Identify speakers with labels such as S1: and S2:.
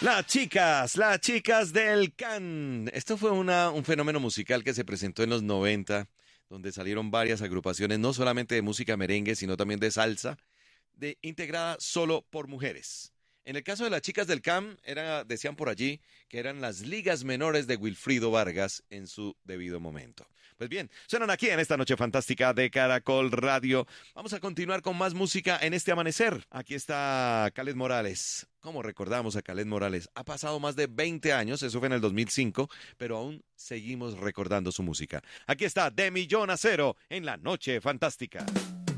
S1: Las chicas del Can. Esto fue un fenómeno musical que se presentó en los 90, donde salieron varias agrupaciones, no solamente de música merengue, sino también de salsa, integrada solo por mujeres. En el caso de las chicas del CAM, decían por allí que eran las ligas menores de Wilfrido Vargas en su debido momento. Pues bien, suenan aquí en esta noche fantástica de Caracol Radio. Vamos a continuar con más música en este amanecer. Aquí está Kaleth Morales. ¿Cómo recordamos a Kaleth Morales? Ha pasado más de 20 años, eso fue en el 2005, pero aún seguimos recordando su música. Aquí está De Millón a Cero en la noche fantástica.